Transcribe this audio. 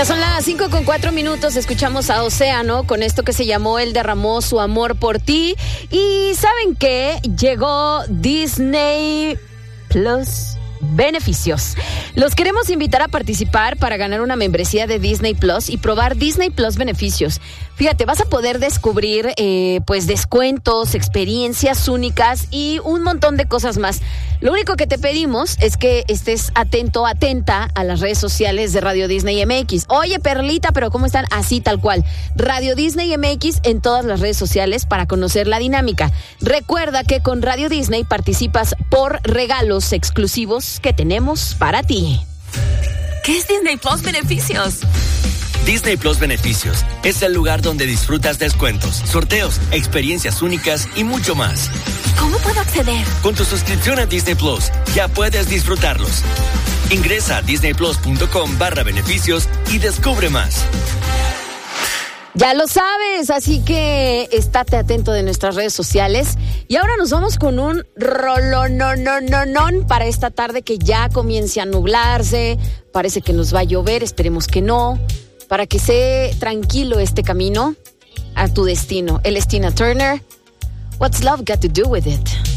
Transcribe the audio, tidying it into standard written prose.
Son las 5:04. Escuchamos a Océano con esto que se llamó Él derramó su amor por ti. Y ¿saben qué? Llegó Disney Plus beneficios. Los queremos invitar a participar para ganar una membresía de Disney Plus y probar Disney Plus beneficios. Fíjate, vas a poder descubrir pues descuentos, experiencias únicas y un montón de cosas más. Lo único que te pedimos es que estés atenta a las redes sociales de Radio Disney MX. Oye, Perlita, pero ¿cómo están? Así, tal cual. Radio Disney MX en todas las redes sociales para conocer la dinámica. Recuerda que con Radio Disney participas por regalos exclusivos que tenemos para ti. ¿Qué es Disney Plus Beneficios? Disney Plus Beneficios es el lugar donde disfrutas descuentos, sorteos, experiencias únicas y mucho más. ¿Cómo puedo acceder? Con tu suscripción a Disney Plus ya puedes disfrutarlos. Ingresa a disneyplus.com/beneficios y descubre más. Ya lo sabes, así que estate atento de nuestras redes sociales. Y ahora nos vamos con un rolononononón para esta tarde que ya comience a nublarse. Parece que nos va a llover, esperemos que no. Para que sea tranquilo este camino a tu destino. El es Tina Turner. What's love got to do with it?